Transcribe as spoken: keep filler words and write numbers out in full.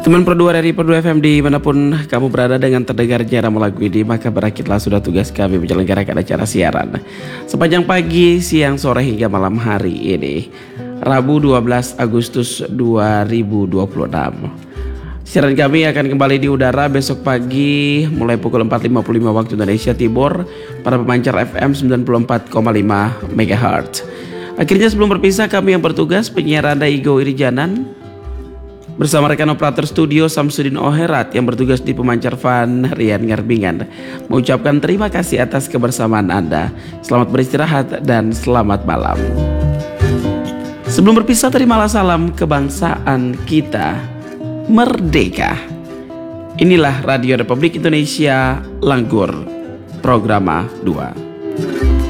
Teman Pro dua dari Pro dua F M dimanapun kamu berada dengan terdengarnya Rama lagu ini, maka berakhirlah sudah tugas kami menyelenggarakan acara siaran sepanjang pagi, siang, sore hingga malam hari ini, Rabu dua belas Agustus dua ribu dua puluh enam. Siaran kami akan kembali di udara besok pagi mulai pukul empat lima puluh lima waktu Indonesia Timur pada pemancar F M sembilan puluh empat koma lima megahertz. Akhirnya sebelum berpisah, kami yang bertugas penyiar Anda Igo Irijanan bersama rekan operator studio Samsudin Oherat yang bertugas di pemancar Van Rian Ngarbingan mengucapkan terima kasih atas kebersamaan Anda. Selamat beristirahat dan selamat malam. Sebelum berpisah, terimalah salam kebangsaan kita merdeka. Inilah Radio Republik Indonesia Langgur, Programa dua.